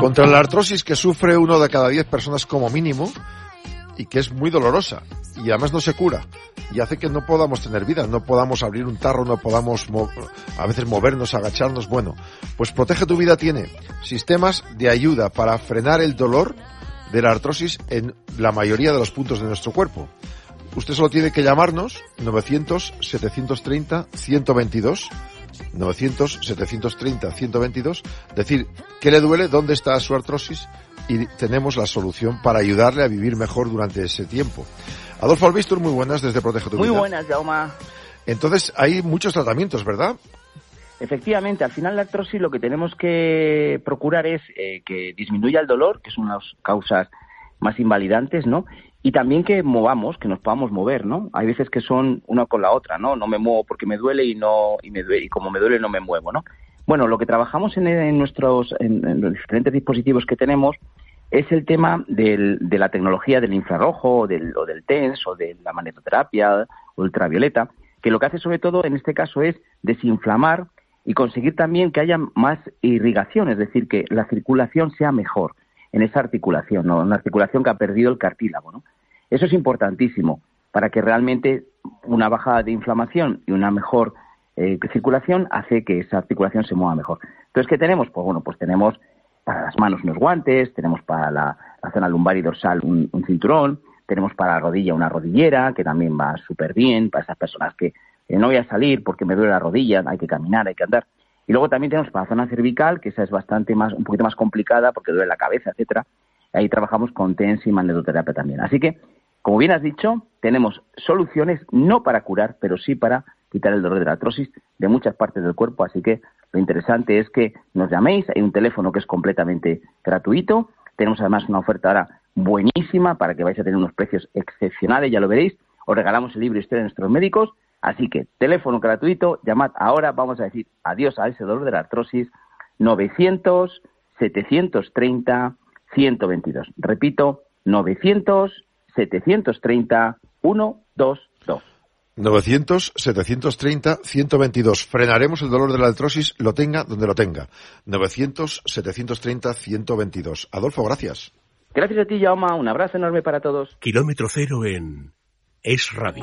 Contra la artrosis, que sufre 1 de cada 10 personas como mínimo, y que es muy dolorosa, y además no se cura, y hace que no podamos tener vida, no podamos abrir un tarro, no podamos a veces movernos, agacharnos. Bueno, pues Protege tu Vida tiene sistemas de ayuda para frenar el dolor de la artrosis en la mayoría de los puntos de nuestro cuerpo. Usted solo tiene que llamarnos 900-730-122, 900-730-122, decir qué le duele, dónde está su artrosis, y tenemos la solución para ayudarle a vivir mejor durante ese tiempo. Adolfo Albistur, muy buenas desde Protege tu Vida. Muy buenas, Jaume. Entonces, hay muchos tratamientos, ¿verdad? Efectivamente, al final la artrosis lo que tenemos que procurar es que disminuya el dolor, que es una de las causas más invalidantes, ¿no? Y también que movamos, que nos podamos mover, ¿no? Hay veces que son una con la otra, ¿no? No me muevo porque me duele y como me duele no me muevo, ¿no? Bueno, lo que trabajamos en los diferentes dispositivos que tenemos es el tema de la tecnología del infrarrojo, o del TENS, o de la magnetoterapia ultravioleta, que lo que hace sobre todo en este caso es desinflamar y conseguir también que haya más irrigación, es decir, que la circulación sea mejor en esa articulación, ¿no? Una articulación que ha perdido el cartílago, ¿no? Eso es importantísimo para que realmente una bajada de inflamación y una mejor circulación hace que esa articulación se mueva mejor. Entonces, ¿qué tenemos? Pues bueno, pues tenemos para las manos unos guantes, tenemos para la zona lumbar y dorsal un cinturón, tenemos para la rodilla una rodillera, que también va súper bien para esas personas que no voy a salir porque me duele la rodilla, hay que caminar, hay que andar. Y luego también tenemos para la zona cervical, que esa es un poquito más complicada porque duele la cabeza, etcétera. Ahí trabajamos con TENS y magnetoterapia también. Así que, como bien has dicho, tenemos soluciones no para curar, pero sí para quitar el dolor de la artrosis de muchas partes del cuerpo. Así que lo interesante es que nos llaméis. Hay un teléfono que es completamente gratuito. Tenemos además una oferta ahora buenísima para que vais a tener unos precios excepcionales, ya lo veréis. Os regalamos el libro Historia de nuestros médicos. Así que, teléfono gratuito, llamad ahora, vamos a decir adiós a ese dolor de la artrosis, 900-730-122. Repito, 900-730-122. 900-730-122. Frenaremos el dolor de la artrosis, lo tenga donde lo tenga. 900-730-122. Adolfo, gracias. Gracias a ti, Jaume. Un abrazo enorme para todos. Kilómetro Cero en Es Radio.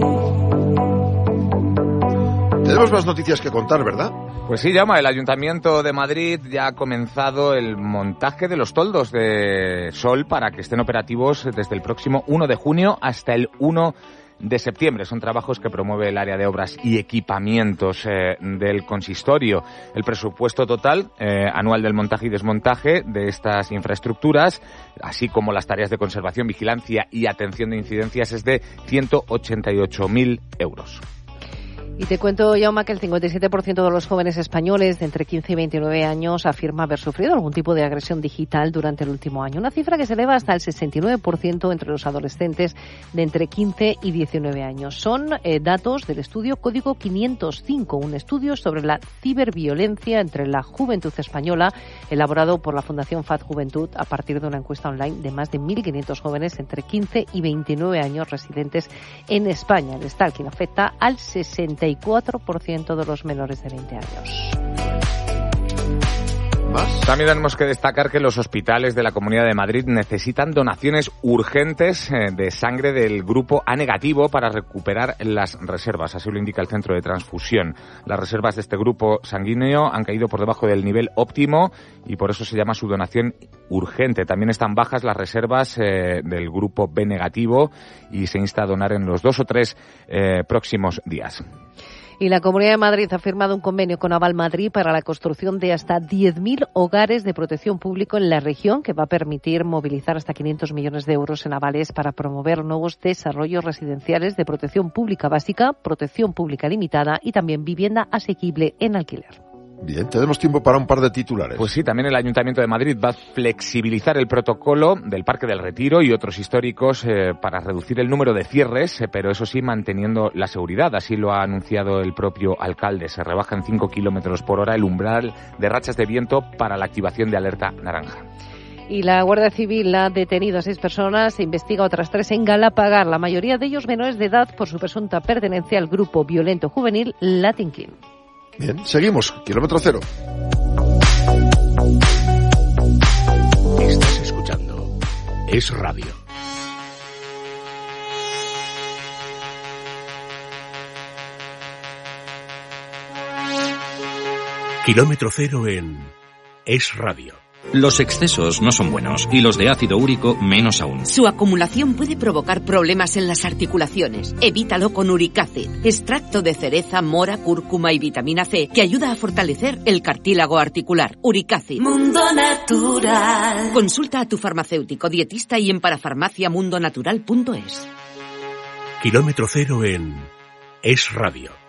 Tenemos más noticias que contar, ¿verdad? Pues sí, Jaume, el Ayuntamiento de Madrid ya ha comenzado el montaje de los toldos de sol para que estén operativos desde el próximo 1 de junio hasta el 1 de septiembre. Son trabajos que promueve el área de obras y equipamientos del consistorio. El presupuesto total anual del montaje y desmontaje de estas infraestructuras, así como las tareas de conservación, vigilancia y atención de incidencias, es de 188.000 euros. Y te cuento, Jaume, que el 57% de los jóvenes españoles de entre 15 y 29 años afirma haber sufrido algún tipo de agresión digital durante el último año. Una cifra que se eleva hasta el 69% entre los adolescentes de entre 15 y 19 años. Son datos del estudio Código 505, un estudio sobre la ciberviolencia entre la juventud española, elaborado por la Fundación FAD Juventud a partir de una encuesta online de más de 1.500 jóvenes entre 15 y 29 años residentes en España. El stalking afecta al 64% de los menores de 20 años. ¿Más? También tenemos que destacar que los hospitales de la Comunidad de Madrid necesitan donaciones urgentes de sangre del grupo A negativo para recuperar las reservas. Así lo indica el Centro de Transfusión. Las reservas de este grupo sanguíneo han caído por debajo del nivel óptimo y por eso se llama su donación urgente. También están bajas las reservas del grupo B negativo y se insta a donar en los 2 o 3 próximos días. Y la Comunidad de Madrid ha firmado un convenio con Aval Madrid para la construcción de hasta 10.000 hogares de protección pública en la región, que va a permitir movilizar hasta 500 millones de euros en avales para promover nuevos desarrollos residenciales de protección pública básica, protección pública limitada y también vivienda asequible en alquiler. Bien, tenemos tiempo para un par de titulares. Pues sí, también el Ayuntamiento de Madrid va a flexibilizar el protocolo del Parque del Retiro y otros históricos para reducir el número de cierres, pero eso sí manteniendo la seguridad. Así lo ha anunciado el propio alcalde. Se rebaja en 5 kilómetros por hora el umbral de rachas de viento para la activación de alerta naranja. Y la Guardia Civil ha detenido a 6 personas e investiga otras 3 en Galapagar, la mayoría de ellos menores de edad, por su presunta pertenencia al grupo violento juvenil Latin King. Bien, seguimos. Kilómetro Cero. Es Radio. Kilómetro cero en Es Radio. Los excesos no son buenos y los de ácido úrico menos aún. Su acumulación puede provocar problemas en las articulaciones. Evítalo con Uricacid, extracto de cereza, mora, cúrcuma y vitamina C, que ayuda a fortalecer el cartílago articular. Uricacid. Mundo Natural. Consulta a tu farmacéutico, dietista y en parafarmaciamundonatural.es. Kilómetro cero en Es Radio.